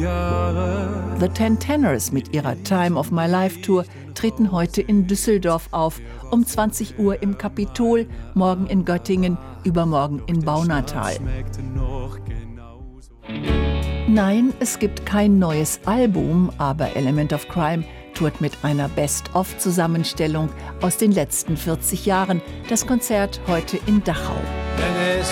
The Ten Tenors mit ihrer Time of My Life Tour treten heute in Düsseldorf auf, um 20 Uhr im Kapitol, morgen in Göttingen, übermorgen in Baunatal. Nein, es gibt kein neues Album, aber Element of Crime tourt mit einer Best-of-Zusammenstellung aus den letzten 40 Jahren. Das Konzert heute in Dachau. Wenn es